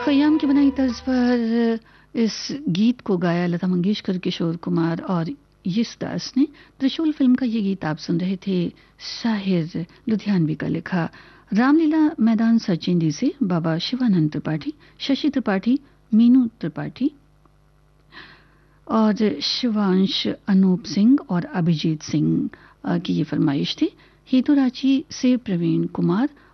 खयाम की बनाई तर्ज पर इस गीत को गाया लता मंगेशकर, किशोर कुमार और यशदास ने। त्रिशूल फिल्म का ये गीत आप सुन रहे थे, शाहिर लुधियानवी का लिखा। रामलीला मैदान सरचेंदी से बाबा शिवानंद त्रिपाठी, शशि त्रिपाठी, मीनू त्रिपाठी और शिवांश, अनूप सिंह और अभिजीत सिंह की ये फरमाइश थी। हेतु रांची से प्रवीण कुमार,